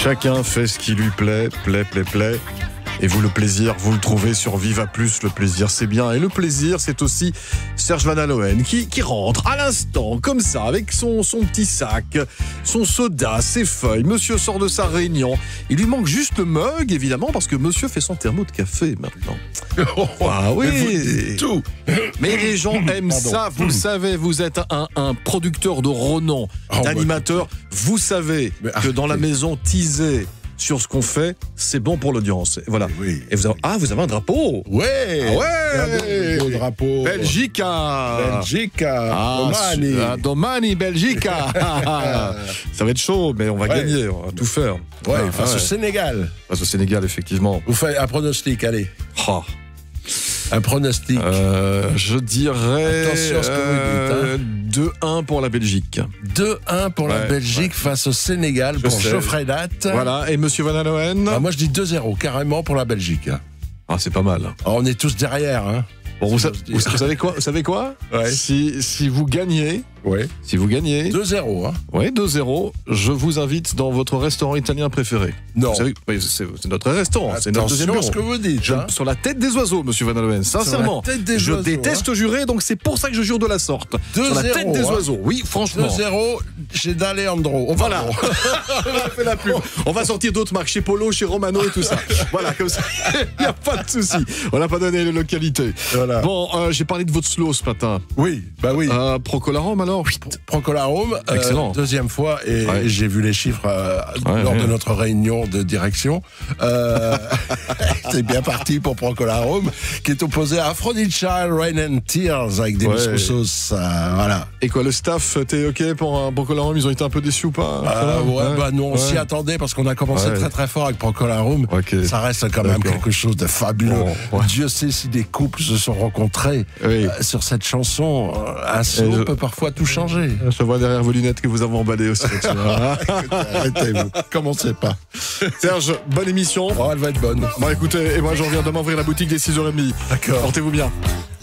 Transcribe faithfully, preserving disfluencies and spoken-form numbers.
Chacun fait ce qui lui plaît, plaît, plaît, plaît. Et vous, le plaisir, vous le trouvez sur Viva Plus. Le plaisir, c'est bien. Et le plaisir, c'est aussi Serge Van Aloen qui, qui rentre à l'instant, comme ça, avec son, son petit sac, son soda, ses feuilles. Monsieur sort de sa réunion. Il lui manque juste le mug, évidemment, parce que monsieur fait son thermo de café maintenant. Ah oui. Mais vous dites tout. Mais les gens aiment Pardon. ça. Vous le savez, vous êtes un, un producteur de renom, Oh, d'animateur. Vous savez Mais que dans la arrêtez. maison, teaser sur ce qu'on fait, c'est bon pour l'audience. Et voilà. Oui. Et vous avez, ah, vous avez un drapeau. Ouais. Ah ouais. Un beau drapeau. Belgica. Belgique. Ah, Romani. su- ah, Domani, Belgica. Ça va être chaud, mais on va Ouais. gagner. On va tout faire. Ouais, Ah, face ouais. au Sénégal. Face au Sénégal, effectivement. Vous faites un pronostic, allez. Oh. Un pronostic. Euh, je dirais Attention à ce que vous dites, hein. euh, deux un pour la Belgique. deux un pour la Ouais, Belgique face au Sénégal pour sais. Geoffrey Datt. Voilà, et Monsieur Van Aloen. Ah, moi, je dis deux zéro, carrément pour la Belgique. Ah, c'est pas mal. Alors, on est tous derrière. Hein. Bon, vous, Si sa- j'ose dire. vous- vous savez quoi, vous savez quoi Ouais. si, si vous gagnez, Ouais. si vous gagnez, deux zéro. Hein. ouais, deux zéro, je vous invite dans votre restaurant italien préféré. Non. Vous savez, oui, c'est c'est notre restaurant, c'est notre deuxième Attention à bureau. ce que vous dites. Je- hein. sur la tête des oiseaux, Monsieur Van Aloen, sincèrement. tête des je oiseaux, déteste jurer, donc c'est pour ça que je jure de la sorte. deux sur la zéro, tête des hein. oiseaux, oui, franchement. deux zéro chez D'Aleandro. Voilà. Pardon. On a fait la pub. On va sortir d'autres marques, chez Polo, chez Romano et tout ça. Voilà, comme ça, il n'y a pas de souci. On n'a pas donné les localités. Voilà. Bon, euh, j'ai parlé de votre slow ce matin. Oui, bah oui. Euh, Procolarum alors. Procolarum, euh, Excellent. deuxième fois, et Ouais. j'ai vu les chiffres euh, Ouais, lors ouais. de notre réunion de direction. Euh, c'est bien parti pour Procolarum, qui est opposé à Aphrodite Child, Rain and Tears, avec des Ouais. Roussos. Euh, voilà. Et quoi, le staff, t'es OK pour un Procolarum? Ils ont été un peu déçus ou pas? Ça Euh, va ouais, bah non, on Ouais. s'y attendait parce qu'on a commencé Ouais. très très fort avec Procolarum. Ok. Ça reste quand même D'accord. quelque chose de fabuleux. Bon, ouais. Dieu sait si des couples se sont rencontrés Oui. euh, sur cette chanson. Euh, Un slow je- peut parfois tout changer. Je vois derrière vos lunettes que vous avez emballé aussi. là-dessus, hein. Arrêtez-vous, commencez pas. Serge, bonne émission. Oh, elle va être bonne. Bon, écoutez, et moi je reviens demain ouvrir la boutique des six heures trente. D'accord. Portez-vous bien.